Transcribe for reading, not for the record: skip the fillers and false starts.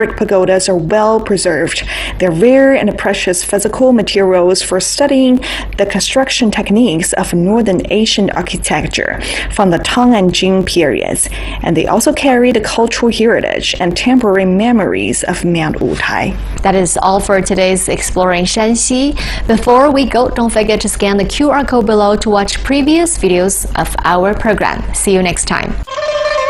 pagodas are well preserved. They're rare and precious physical materials for studying the construction techniques of Northern Asian architecture from the Tang and Jin periods, and they also carry the cultural heritage and temporary memories of Mount Wutai. That is all for today's Exploring Shanxi. Before we go, don't forget to scan the QR code below to watch previous videos of our program. See you next time.